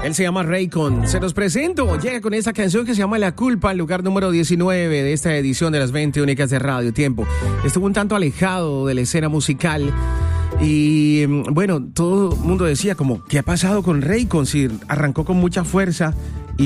Él se llama Raycon. Se los presento. Llega con esta canción que se llama La Culpa, el lugar número 19 de esta edición de las 20 únicas de Radio Tiempo. Estuvo un tanto alejado de la escena musical. Y bueno, todo el mundo decía como, ¿qué ha pasado con Raycon? Si arrancó con mucha fuerza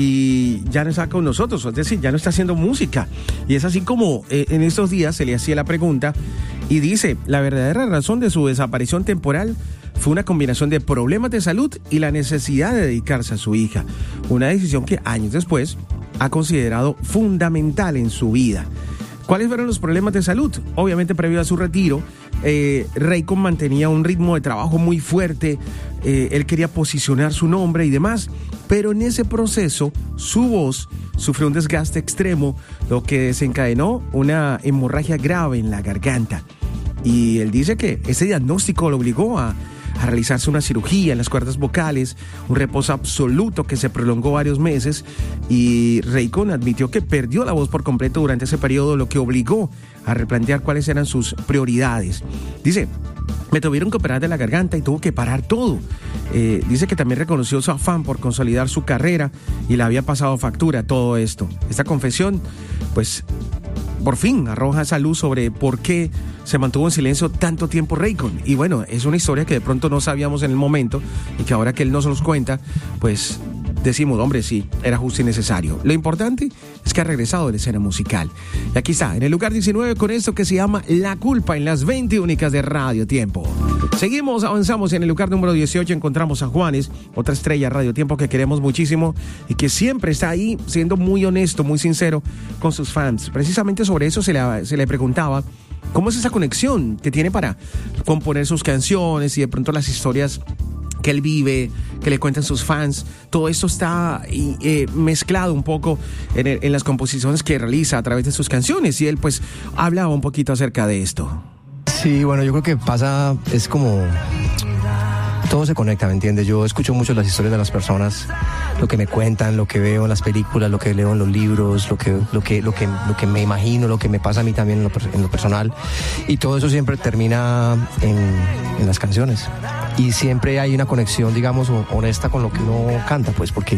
y ya no está con nosotros, es decir, ya no está haciendo música. Y es así como en estos días se le hacía la pregunta y dice, la verdadera razón de su desaparición temporal fue una combinación de problemas de salud y la necesidad de dedicarse a su hija. Una decisión que años después ha considerado fundamental en su vida. ¿Cuáles fueron los problemas de salud? Obviamente, previo a su retiro, Raycon mantenía un ritmo de trabajo muy fuerte. Él quería posicionar su nombre y demás, pero en ese proceso su voz sufrió un desgaste extremo, lo que desencadenó una hemorragia grave en la garganta. Y él dice que ese diagnóstico lo obligó a realizarse una cirugía en las cuerdas vocales, un reposo absoluto que se prolongó varios meses, y Raycon admitió que perdió la voz por completo durante ese periodo, lo que obligó a replantear cuáles eran sus prioridades. Dice, me tuvieron que operar de la garganta y tuvo que parar todo. Dice que también reconoció su afán por consolidar su carrera y le había pasado factura todo esto. Esta confesión, pues, por fin arroja esa luz sobre por qué se mantuvo en silencio tanto tiempo Raycon. Y bueno, es una historia que de pronto no sabíamos en el momento y que ahora que él nos los cuenta, pues decimos, hombre, sí, era justo y necesario. Lo importante es que ha regresado de la escena musical. Y aquí está, en el lugar 19 con esto que se llama La Culpa en las 20 únicas de Radio Tiempo. Seguimos, avanzamos. En el lugar número 18 encontramos a Juanes, otra estrella Radio Tiempo que queremos muchísimo y que siempre está ahí siendo muy honesto, muy sincero con sus fans. Precisamente sobre eso se le preguntaba cómo es esa conexión que tiene para componer sus canciones y de pronto las historias que él vive, que le cuentan sus fans. Todo esto está mezclado un poco en las composiciones que realiza a través de sus canciones, y él pues hablaba un poquito acerca de esto. Sí, bueno, yo creo que pasa, es como todo se conecta, ¿me entiendes? Yo escucho mucho las historias de las personas, lo que me cuentan, lo que veo en las películas, lo que leo en los libros, lo que me imagino, lo que me pasa a mí también en lo personal, y todo eso siempre termina en las canciones. Y siempre hay una conexión, digamos, honesta con lo que uno canta, pues, porque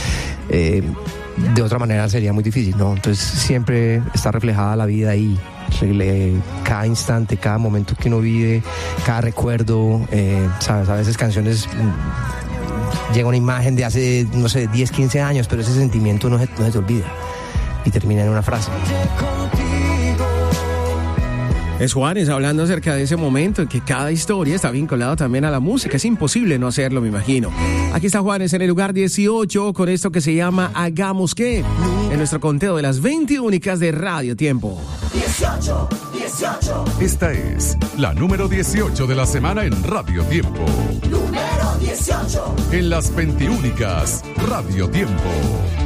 de otra manera sería muy difícil, ¿no? Entonces siempre está reflejada la vida ahí. Cada instante, cada momento que uno vive, cada recuerdo, ¿sabes? A veces canciones llega una imagen de hace, no sé, 10, 15 años, pero ese sentimiento no se te olvida y termina en una frase. Es Juanes hablando acerca de ese momento en que cada historia está vinculada también a la música. Es imposible no hacerlo, me imagino. Aquí está Juanes en el lugar 18 con esto que se llama Hagamos Que, en nuestro conteo de las 20 únicas de Radio Tiempo. 18. Esta es la número 18 de la semana en Radio Tiempo. Número 18. En las 20 únicas Radio Tiempo.